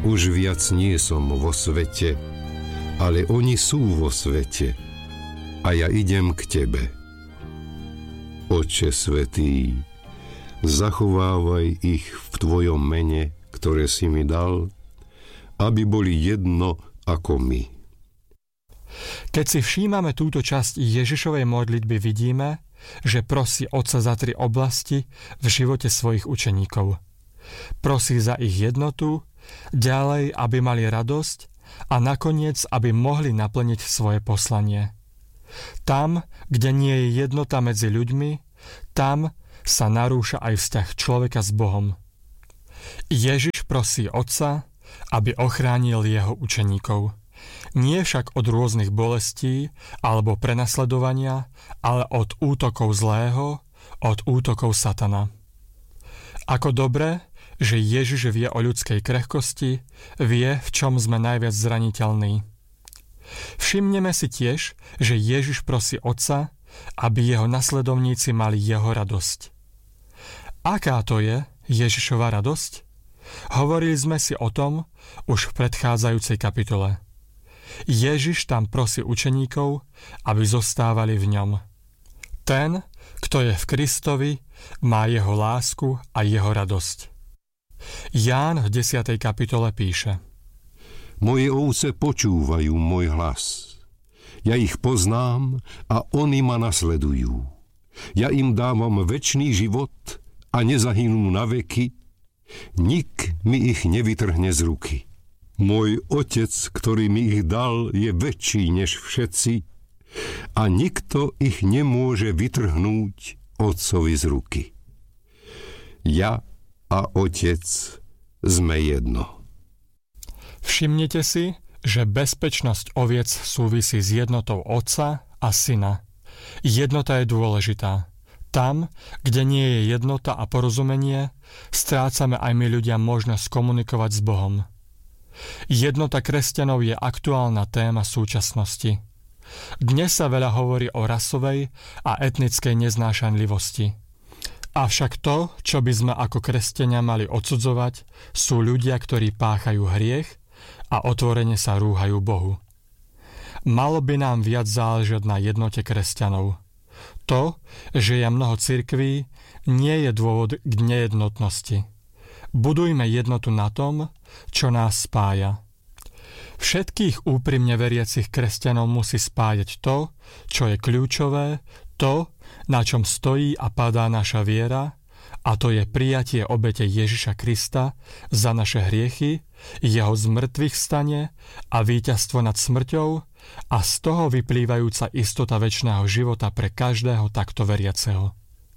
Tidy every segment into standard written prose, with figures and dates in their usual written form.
Už viac nie som vo svete, ale oni sú vo svete a ja idem k tebe. Otče svätý, zachovávaj ich v tvojom mene, ktoré si mi dal, aby boli jedno ako my. Keď si všímame túto časť Ježišovej modlitby, vidíme, že prosí Otca za 3 oblasti v živote svojich učeníkov. Prosí za ich jednotu, ďalej, aby mali radosť a nakoniec, aby mohli naplniť svoje poslanie. Tam, kde nie je jednota medzi ľuďmi, tam sa narúša aj vzťah človeka s Bohom. Ježiš prosí Otca, aby ochránil jeho učeníkov. Nie však od rôznych bolestí alebo prenasledovania, ale od útokov zlého, od útokov satana. Ako dobre, že Ježiš vie o ľudskej krehkosti, vie, v čom sme najviac zraniteľní. Všimneme si tiež, že Ježiš prosí Otca, aby jeho nasledovníci mali jeho radosť. Aká to je Ježišova radosť? Hovorili sme si o tom už v predchádzajúcej kapitole. Ježiš tam prosí učeníkov, aby zostávali v ňom. Ten, kto je v Kristovi, má jeho lásku a jeho radosť. Ján v 10. kapitole píše: Moje ovce počúvajú môj hlas. Ja ich poznám a oni ma nasledujú. Ja im dávam večný život a nezahynú na veky. Nik mi ich nevytrhne z ruky. Môj Otec, ktorý mi ich dal, je väčší než všetci a nikto ich nemôže vytrhnúť Otcovi z ruky. Ja a Otec sme jedno. Všimnite si, že bezpečnosť oviec súvisí s jednotou Otca a Syna. Jednota je dôležitá. Tam, kde nie je jednota a porozumenie, strácame aj my ľudia možnosť komunikovať s Bohom. Jednota kresťanov je aktuálna téma súčasnosti. Dnes sa veľa hovorí o rasovej a etnickej neznášanlivosti. Avšak to, čo by sme ako kresťania mali odsudzovať, sú ľudia, ktorí páchajú hriech a otvorene sa rúhajú Bohu. Malo by nám viac záležať na jednote kresťanov. To, že je mnoho cirkví, nie je dôvod k nejednotnosti. Budujme jednotu na tom, čo nás spája. Všetkých úprimne veriacich kresťanov musí spájať to, čo je kľúčové, to, na čom stojí a padá naša viera, a to je prijatie obete Ježiša Krista za naše hriechy, jeho zmrtvých stane a víťazstvo nad smrťou a z toho vyplývajúca istota večného života pre každého takto veriaceho.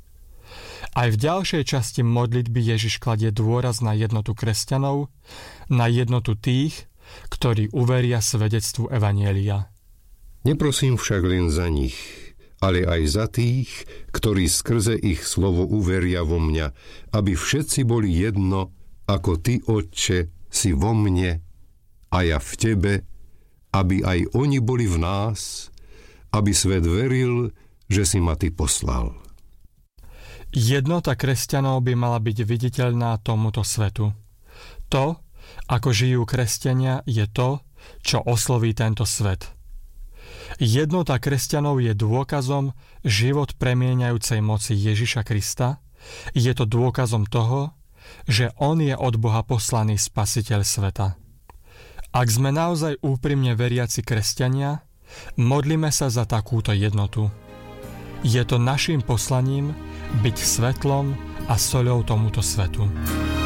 Aj v ďalšej časti modlitby Ježiš kladie dôraz na jednotu kresťanov, na jednotu tých, ktorí uveria svedectvu evanjelia. Neprosím však len za nich, ale aj za tých, ktorí skrze ich slovo uveria vo mňa, aby všetci boli jedno, ako ty, Otče, si vo mne a ja v tebe, aby aj oni boli v nás, aby svet veril, že si ma ty poslal. Jednota kresťanov by mala byť viditeľná tomuto svetu. To, ako žijú kresťania, je to, čo osloví tento svet. Jednota kresťanov je dôkazom život premieňajúcej moci Ježiša Krista. Je to dôkazom toho, že on je od Boha poslaný spasiteľ sveta. Ak sme naozaj úprimne veriaci kresťania, modlíme sa za takúto jednotu. Je to naším poslaním byť svetlom a soľou tomuto svetu.